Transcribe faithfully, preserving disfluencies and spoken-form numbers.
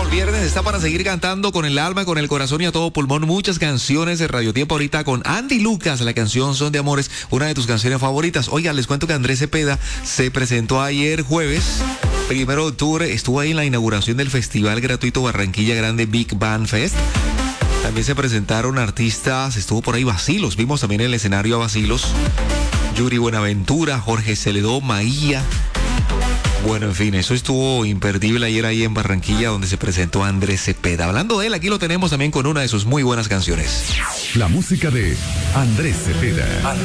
el viernes está para seguir cantando con el alma, con el corazón y a todo pulmón. Muchas canciones de Radio Tiempo ahorita con Andy Lucas. La canción Son de Amores, una de tus canciones favoritas. Oiga, les cuento que Andrés Cepeda se presentó ayer jueves, primero de octubre. Estuvo ahí en la inauguración del Festival Gratuito Barranquilla Grande Big Band Fest. También se presentaron artistas, estuvo por ahí Bacilos. Vimos también en el escenario a Bacilos, Yuri Buenaventura, Jorge Celedón, Maía. Bueno, en fin, eso estuvo imperdible ayer ahí en Barranquilla, donde se presentó Andrés Cepeda. Hablando de él, aquí lo tenemos también con una de sus muy buenas canciones. La música de Andrés Cepeda.